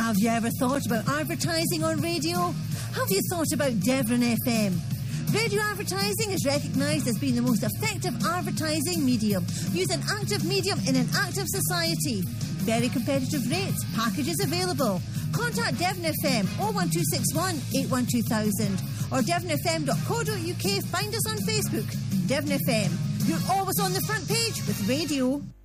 Have you ever thought about advertising on radio? Have you thought about Devon FM? Radio advertising is recognised as being the most effective advertising medium. Use an active medium in an active society. Very competitive rates. Packages available. Contact Devon FM 01261 812,000 or devonfm.co.uk. Find us on Facebook. Devon FM. You're always on the front page with radio.